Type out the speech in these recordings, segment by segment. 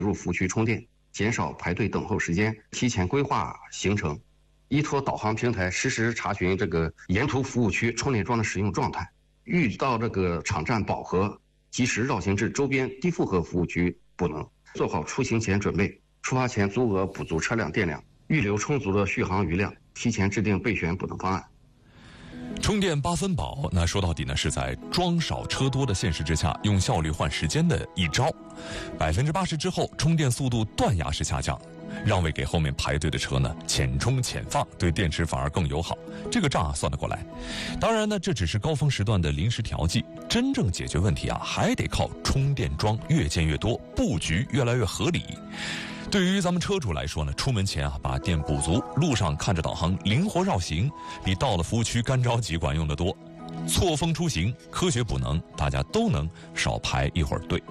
入服务区充电，减少排队等候时间，提前规划行程，依托导航平台实时查询这个沿途服务区充电桩的使用状态，遇到这个场站饱和，及时绕行至周边低负荷服务区补能，做好出行前准备，出发前足额补足车辆电量，预留充足的续航余量，提前制定备选补能方案。 充电8分饱，那说到底呢，是在桩少车多的现实之下，用效率换时间的一招。80%之后，充电速度断崖式下降，让位给后面排队的车呢，浅充浅放，对电池反而更友好。这个账算得过来。当然呢，这只是高峰时段的临时调剂，真正解决问题啊，还得靠充电桩越建越多，布局越来越合理。对于咱们车主来说呢，出门前啊，把电补足，路上看着导航灵活绕行，比到了服务区干着急管用得多。错峰出行，科学补能，大家都能少排一会儿队。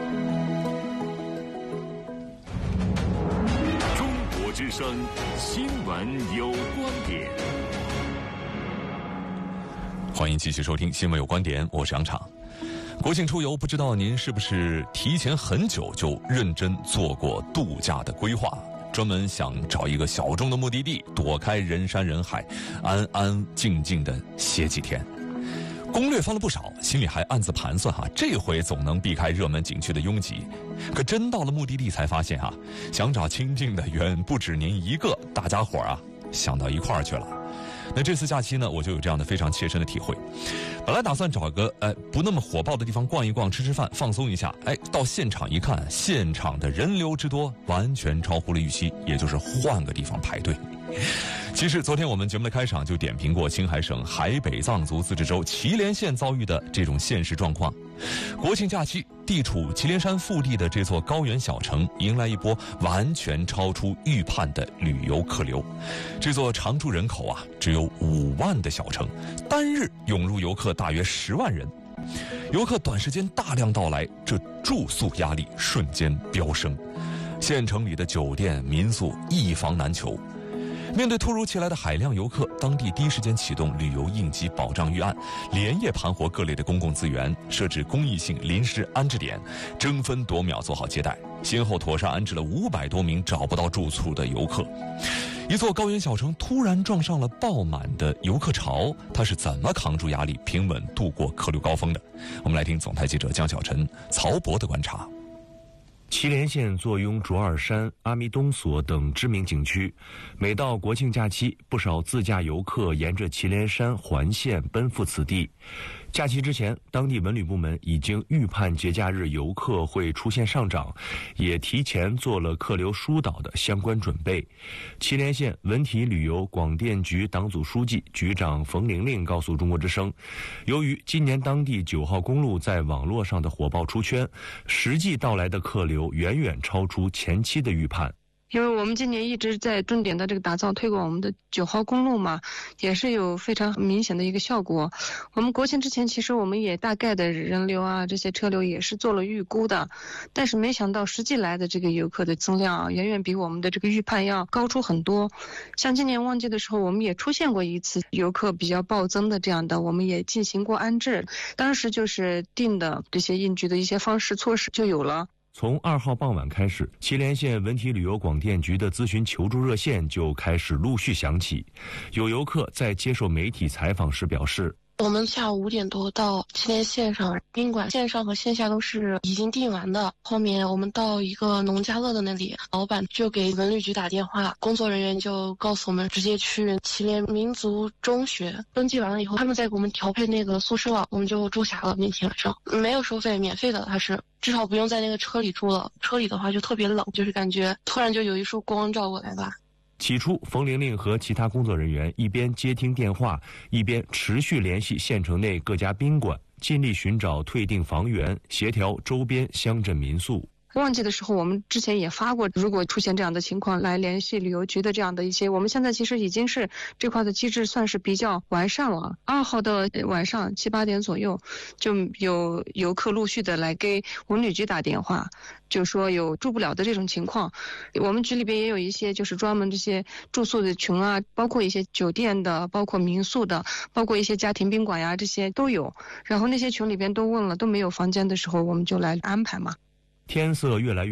中国之声新闻有观点， 欢迎继续收听新闻有观点，我是杨昶。国庆出游，不知道您是不是提前很久就认真做过度假的规划，专门想找一个小众的目的地，躲开人山人海，安安静静的歇几天。攻略翻了不少，心里还暗自盘算这回总能避开热门景区的拥挤。可真到了目的地才发现想找清静的远不止您一个，大家伙想到一块儿去了。那这次假期呢，我就有这样的非常切身的体会。本来打算找个不那么火爆的地方逛一逛，吃吃饭，放松一下。到现场一看，现场的人流之多，完全超乎了预期，也就是换个地方排队。其实昨天我们节目的开场就点评过青海省海北藏族自治州祁连县遭遇的这种现实状况。国庆假期，地处祁连山腹地的这座高原小城迎来一波完全超出预判的旅游客流。这座常住人口只有5万的小城，单日涌入游客大约10万人。游客短时间大量到来，这住宿压力瞬间飙升，县城里的酒店民宿一房难求。面对突如其来的海量游客，当地第一时间启动旅游应急保障预案，连夜盘活各类的公共资源，设置公益性临时安置点，争分夺秒做好接待，先后妥善安置了500多名找不到住处的游客。一座高原小城突然撞上了爆满的游客潮，它是怎么扛住压力，平稳度过客流高峰的？我们来听总台记者江小晨、曹博的观察。 祁连县坐拥卓尔山、阿弥东所等知名景区，每到国庆假期，不少自驾游客沿着祁连山环线奔赴此地。假期之前，当地文旅部门已经预判节假日游客会出现上涨，也提前做了客流疏导的相关准备。祁连县文体旅游广电局党组书记、局长冯玲玲告诉中国之声，由于今年当地9号公路在网络上的火爆出圈，实际到来的客流远远超出前期的预判。 因为我们今年一直在重点的这个打造推广我们的9号公路嘛，也是有非常明显的一个效果。我们国庆之前其实我们也大概的人流这些车流也是做了预估的，但是没想到实际来的这个游客的增量远远比我们的这个预判要高出很多。像今年旺季的时候，我们也出现过一次游客比较暴增的这样的，我们也进行过安置，当时就是定的这些应急的一些方式措施就有了。 从2号傍晚开始，祁连县文体旅游广电局的咨询求助热线就开始陆续响起。有游客在接受媒体采访时表示， 我们下午5点多到祁连县上宾馆，线上和线下都是已经订完的。后面我们到一个农家乐的那里，老板就给文旅局打电话，工作人员就告诉我们直接去祁连民族中学登记完了以后，他们再给我们调配那个宿舍，我们就住下了。那天晚上没有收费，免费的，它是至少不用在那个车里住了。车里的话就特别冷，就是感觉突然就有一束光照过来吧。 起初，冯玲玲和其他工作人员一边接听电话，一边持续联系县城内各家宾馆，尽力寻找退订房源，协调周边乡镇民宿。 旺季的时候，我们之前也发过，如果出现这样的情况，来联系旅游局的这样的一些，我们现在其实已经是这块的机制算是比较完善了。2号的晚上7、8点左右，就有游客陆续的来给文旅局打电话，就说有住不了的这种情况。我们局里边也有一些就是专门这些住宿的群包括一些酒店的，包括民宿的，包括一些家庭宾馆这些都有。然后那些群里边都问了，都没有房间的时候，我们就来安排嘛。 天色越来越暗，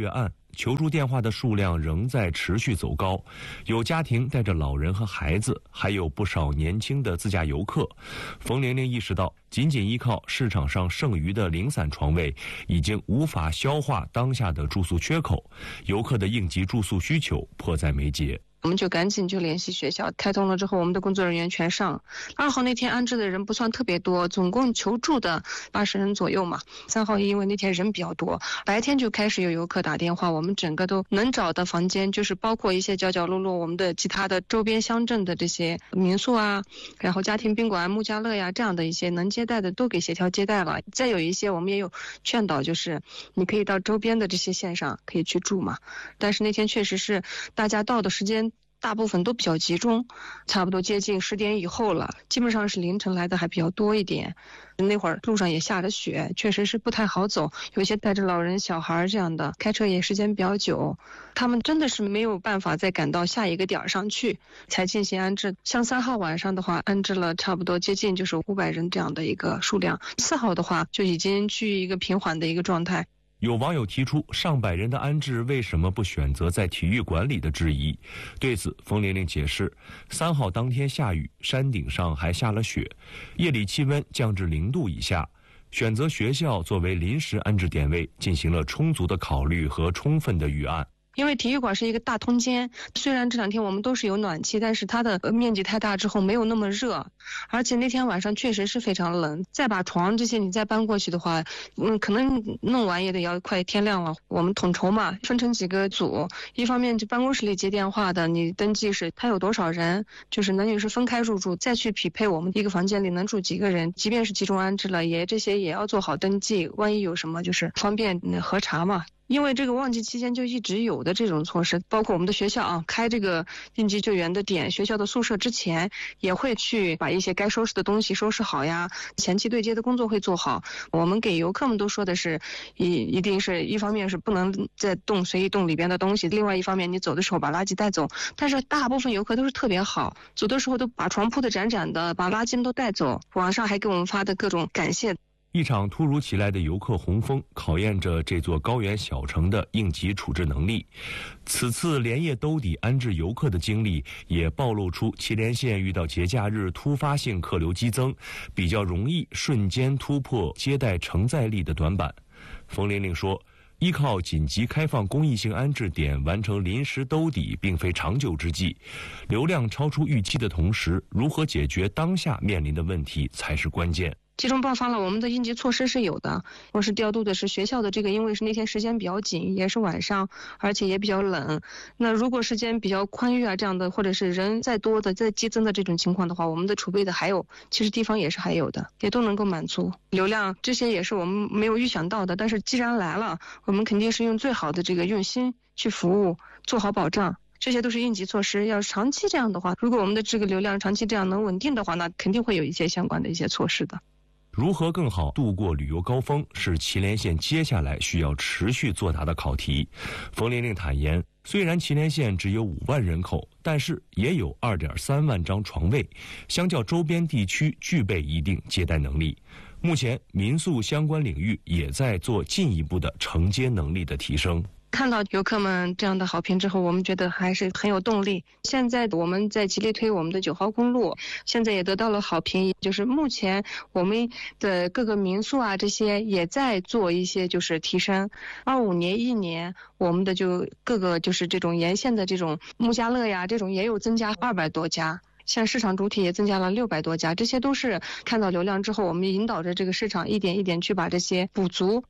求助电话的数量仍在持续走高，有家庭带着老人和孩子，还有不少年轻的自驾游客。冯玲玲意识到，仅仅依靠市场上剩余的零散床位，已经无法消化当下的住宿缺口，游客的应急住宿需求迫在眉睫。 我们就赶紧就联系学校，开通了之后，我们的工作人员全上。2号那天安置的人不算特别多，总共求助的80人左右嘛。3号因为那天人比较多，白天就开始有游客打电话，我们整个都能找的房间，就是包括一些角角落落我们的其他的周边乡镇的这些民宿啊，然后家庭宾馆、木家乐呀这样的一些能接待的都给协调接待了。再有一些我们也有劝导，就是你可以到周边的这些县上可以去住嘛。但是那天确实是大家到的时间大部分都比较集中，差不多接近10点以后了，基本上是凌晨来的还比较多一点。那会儿路上也下着雪，确实是不太好走，有些带着老人小孩这样的，开车也时间比较久，他们真的是没有办法再赶到下一个点上去才进行安置。像3号晚上的话，安置了差不多接近就是500人这样的一个数量，4号的话就已经趋于一个平缓的一个状态。 有网友提出上百人的安置为什么不选择在体育馆里的质疑。对此，冯玲玲解释，3号当天下雨，山顶上还下了雪，夜里气温降至0度以下，选择学校作为临时安置点位，进行了充足的考虑和充分的预案。 因为体育馆是一个大通间，虽然这2天我们都是有暖气，但是它的面积太大之后没有那么热，而且那天晚上确实是非常冷，再把床这些你再搬过去的话，可能弄完也得要快天亮了。我们统筹嘛，分成几个组，一方面就办公室里接电话的，你登记是他有多少人，就是男女是分开入住，再去匹配我们一个房间里能住几个人，即便是集中安置了，这些也要做好登记，万一有什么就是方便核查嘛。因为这个旺季期间就一直有的这种措施，包括我们的学校啊，开这个应急救援的点，学校的宿舍之前也会去把一些该收拾的东西收拾好呀，前期对接的工作会做好。我们给游客们都说的是，一定是一方面是不能再随意动里边的东西，另外一方面你走的时候把垃圾带走。但是大部分游客都是特别好，走的时候都把床铺的展展的，把垃圾都带走，网上还给我们发的各种感谢。 一场突如其来的游客洪峰考验着这座高原小城的应急处置能力。此次连夜兜底安置游客的经历，也暴露出祁连县遇到节假日突发性客流激增，比较容易瞬间突破接待承载力的短板。冯玲玲说，依靠紧急开放公益性安置点完成临时兜底并非长久之计，流量超出预期的同时，如何解决当下面临的问题才是关键。 集中爆发了，我们的应急措施是有的。我是调度的是学校的这个，因为是那天时间比较紧，也是晚上，而且也比较冷。那如果时间比较宽裕啊这样的，或者是人再多的再激增的这种情况的话，我们的储备的还有，其实地方也是还有的，也都能够满足流量。这些也是我们没有预想到的，但是既然来了，我们肯定是用最好的这个用心去服务，做好保障。这些都是应急措施，要长期这样的话，如果我们的这个流量长期这样能稳定的话，那肯定会有一些相关的一些措施的。 如何更好度过旅游高峰，是祁连县接下来需要持续作答的考题。冯玲玲坦言，虽然祁连县只有5万人口，但是也有2.3万张床位，相较周边地区具备一定接待能力。目前民宿相关领域也在做进一步的承接能力的提升。 看到游客们这样的好评之后，我们觉得还是很有动力。现在我们在极力推我们的9号公路，现在也得到了好评。就是目前我们的各个民宿啊，这些也在做一些就是提升。25年1年，我们的就各个就是这种沿线的这种木家乐呀，这种也有增加200多家。像市场主体也增加了600多家，这些都是看到流量之后，我们引导着这个市场一点一点去把这些补足。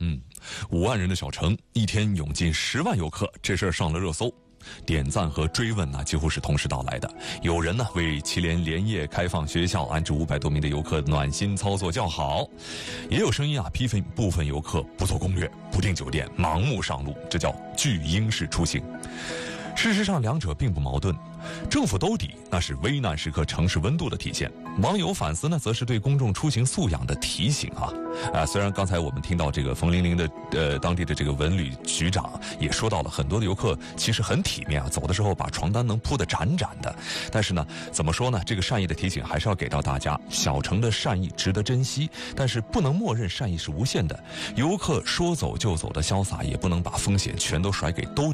5万人的小城，一天涌进10万游客，这事儿上了热搜，点赞和追问呢几乎是同时到来的。有人呢为祁连连夜开放学校安置500多名的游客暖心操作叫好，也有声音啊批评部分游客不做攻略、不订酒店、盲目上路，这叫巨婴式出行。事实上，两者并不矛盾。政府兜底那是危难时刻城市温度的体现， 网友反思呢，则是对公众出行素养的提醒虽然刚才我们听到这个冯玲玲的当地的这个文旅局长也说到了，很多的游客其实很体面走的时候把床单能铺得展展的，但是呢，怎么说呢？这个善意的提醒还是要给到大家，小城的善意值得珍惜，但是不能默认善意是无限的。游客说走就走的潇洒，也不能把风险全都甩给都